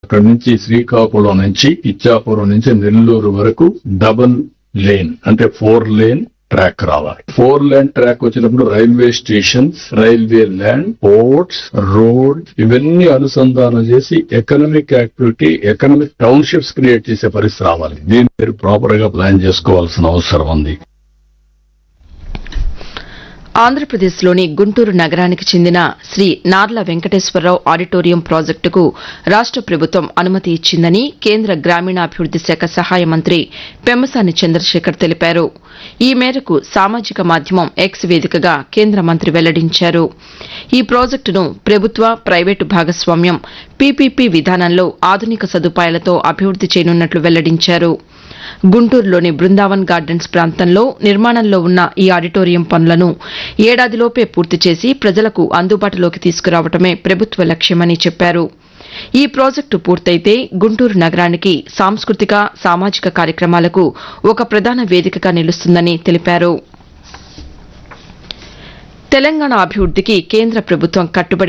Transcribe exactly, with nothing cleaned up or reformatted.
అక్కడి నుంచి శ్రీకాకుళం నుంచి ఇచ్చాపురం నుంచి నెల్లూరు వరకు డబుల్ లేన్ అంటే ఫోర్ లేన్ ట్రాక్ రావాలి. ఫోర్ లేన్ ట్రాక్ వచ్చినప్పుడు railway stations, railway land, ports, road ఇవన్నీ అనుసంధానం చేసి economic activity, economic townships create చేసే పరిస్థితి రావాలి. దీన్ని మీరు ప్రాపర్ గా ప్లాన్ చేసుకోవాల్సిన అవసరం ఉంది. ఆంధ్రప్రదేశ్లోని గుంటూరు నగరానికి చెందిన శ్రీ నార్ల వెంకటేశ్వరరావు ఆడిటోరియం ప్రాజెక్టుకు రాష్ట ప్రభుత్వం అనుమతి ఇచ్చిందని కేంద్ర గ్రామీణాభివృద్ది శాఖ సహాయ మంత్రి పెమ్మసాని చంద్రశేఖర్ తెలిపారు. ఈ మేరకు సామాజిక మాధ్యమం ఎక్స్ వేదికగా కేంద్ర మంత్రి వెల్లడించారు. ఈ ప్రాజెక్టును ప్రభుత్వ, ప్రైవేటు భాగస్వామ్యం పీపీపీ విధానంలో ఆధునిక సదుపాయాలతో అభివృద్ది చేయనున్నట్లు వెల్లడించారు. గుంటూరులోని బృందావన్ గార్డెన్స్ ప్రాంతంలో నిర్మాణంలో ఉన్న ఈ ఆడిటోరియం పనులను ఏడాదిలోపే పూర్తి చేసి ప్రజలకు అందుబాటులోకి తీసుకురావడమే ప్రభుత్వ లక్ష్యమని చెప్పారు. ఈ ప్రాజెక్టు పూర్తయితే గుంటూరు నగరానికి సాంస్కృతిక, సామాజిక కార్యక్రమాలకు ఒక ప్రధాన వేదికగా నిలుస్తుందని తెలిపారు. తెలంగాణ అభివృద్దికి కేంద్ర ప్రభుత్వం కట్టుబడి